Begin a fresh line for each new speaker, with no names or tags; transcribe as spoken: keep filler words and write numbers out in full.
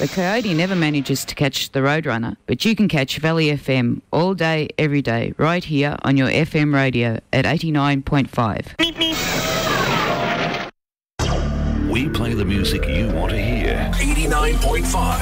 The coyote never manages to catch the roadrunner, but you can catch Valley F M all day, every day, right here on your F M radio at eighty-nine point five.
We play the music you want to hear. eighty-nine point five.